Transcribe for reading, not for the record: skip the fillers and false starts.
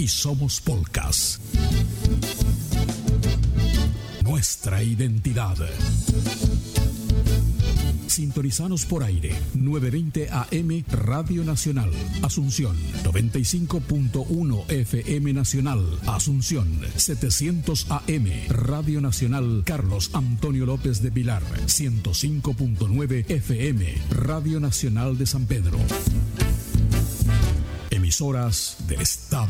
y somos Polkas. Nuestra identidad. Sintonizanos por aire, 920 AM Radio Nacional, Asunción, 95.1 FM Nacional, Asunción, 700 AM Radio Nacional Carlos Antonio López de Pilar, 105.9 FM Radio Nacional de San Pedro. Emisoras del Estado.